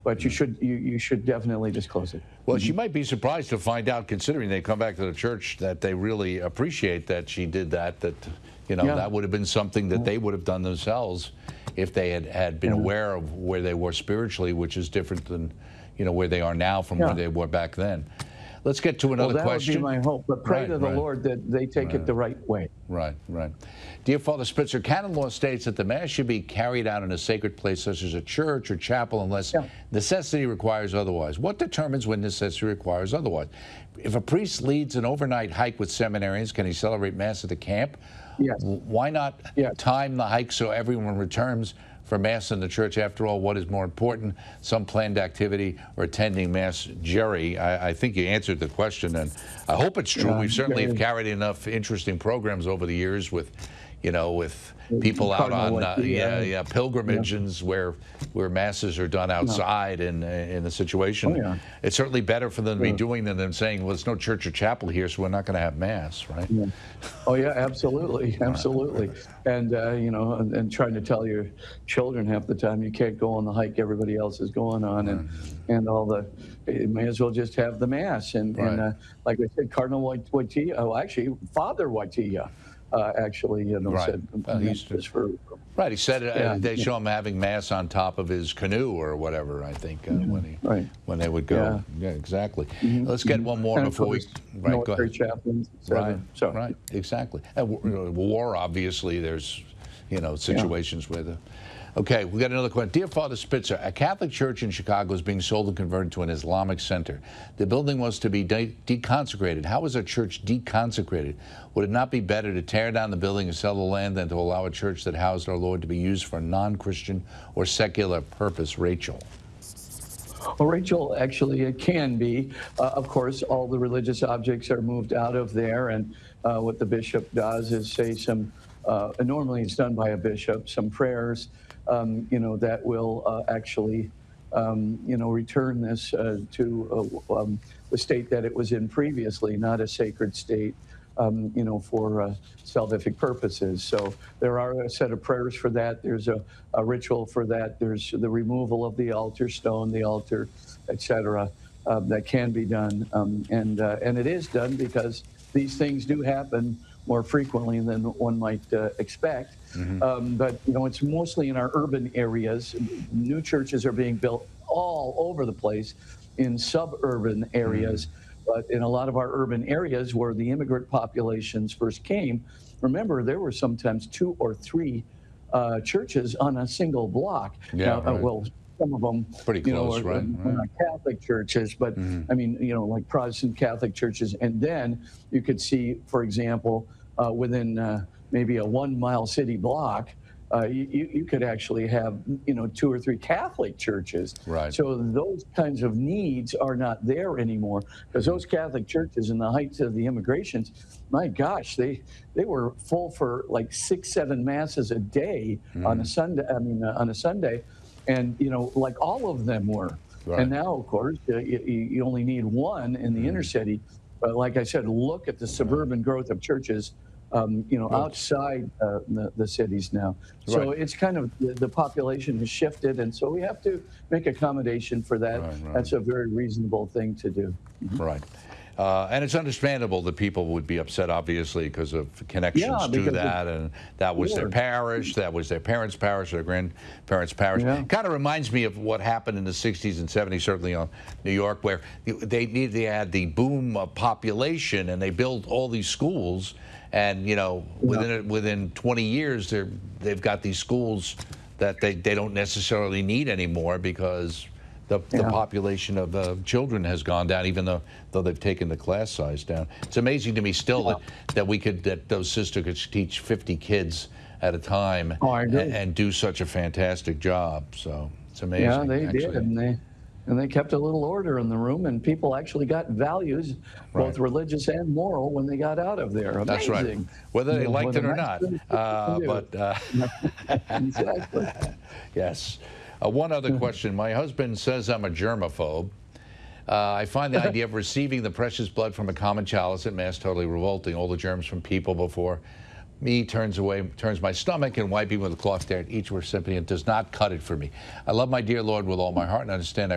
but you should definitely disclose it. Well, she might be surprised to find out, considering they come back to the church, that they really appreciate that she did that. That that would have been something that they would have done themselves if they had been aware of where they were spiritually, which is different than where they are now from where they were back then. Let's get to another question. That would be my hope, but pray to the Lord that they take it the right way. Right. Dear Father Spitzer, canon law states that the Mass should be carried out in a sacred place such as a church or chapel unless necessity requires otherwise. What determines when necessity requires otherwise? If a priest leads an overnight hike with seminarians, can he celebrate Mass at the camp? Yes. Why not time the hike so everyone returns for Mass in the church? After all, what is more important, some planned activity or attending Mass? Jerry, I think you answered the question, and I hope it's true. We certainly have carried enough interesting programs over the years with people out on pilgrimages where Masses are done outside in the situation. It's certainly better for them to be doing than saying, well, there's no church or chapel here, so we're not going to have Mass, right? Oh yeah, absolutely. And and trying to tell your children half the time you can't go on the hike everybody else is going on, and all the, you may as well just have the Mass. And like I said, Cardinal Wojtyla, actually Father Wojtyla, said he said they show him having Mass on top of his canoe or whatever, I think, when they would go. Yeah, exactly. Let's get one more before we go ahead. Chaplains, Exactly. And war, obviously, there's situations where the Okay, we got another question. Dear Father Spitzer, a Catholic church in Chicago is being sold and converted to an Islamic center. The building was to be deconsecrated. How is a church deconsecrated? Would it not be better to tear down the building and sell the land than to allow a church that housed our Lord to be used for a non-Christian or secular purpose? Rachel. Well, Rachel, actually, it can be. Of course, all the religious objects are moved out of there, and what the bishop does is say some, normally it's done by a bishop, some prayers, that will actually, return this to the state that it was in previously, not a sacred state, for salvific purposes. So there are a set of prayers for that. There's a ritual for that. There's the removal of the altar stone, the altar, etc. That can be done, and it is done because these things do happen more frequently than one might expect. But it's mostly in our urban areas. New churches are being built all over the place in suburban areas. But in a lot of our urban areas where the immigrant populations first came, remember, there were sometimes 2 or 3 churches on a single block. Well, some of them pretty close, are not Catholic churches, but I mean, like Protestant Catholic churches. And then you could see, for example, within maybe a 1-mile city block, you could actually have 2 or 3 Catholic churches. Right. So those kinds of needs are not there anymore, because those Catholic churches in the height of the immigrations, my gosh, they were full for like 6-7 masses a day on a Sunday. On a Sunday, and like all of them were. And now, of course, you only need one in the inner city. But like I said, look at the suburban growth of churches outside the cities now. So it's kind of, the population has shifted, and so we have to make accommodation for that. That's a very reasonable thing to do. Right. And it's understandable that people would be upset, obviously, because of connections to that, and that was their parish, that was their parents' parish, their grandparents' parish. Kind of reminds me of what happened in the 60s and 70s, certainly on New York, where they had the boom of population, and they built all these schools, and within 20 years, they've got these schools that they don't necessarily need anymore because the population of children has gone down, even though they've taken the class size down. It's amazing to me still that those sisters could teach 50 kids at a time and do such a fantastic job. So it's amazing. Yeah, they did, and they kept a little order in the room, and people actually got values, both religious and moral, when they got out of there. Amazing. That's right, whether they liked it or not. Exactly. Yes. One other question. My husband says I'm a germaphobe. I find the idea of receiving the precious blood from a common chalice at Mass totally revolting. All the germs from people before me turns my stomach, and wiping with a cloth there at each recipient does not cut it for me. I love my dear Lord with all my heart and understand